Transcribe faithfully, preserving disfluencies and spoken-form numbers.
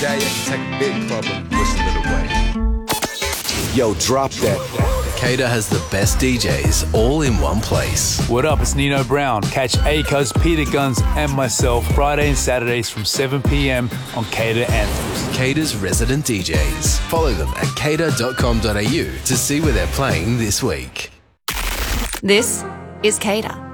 day, I can take a big problem and whistle it away. Yo, drop that. Cater has the best D Js all in one place. What up, it's Nino Brown. Catch Acos, Peter Guns and myself Friday and Saturdays from seven p.m. on Cater Anthems. Cater's resident D Js. Follow them at cater dot com dot a u to see where they're playing this week. This is Cater.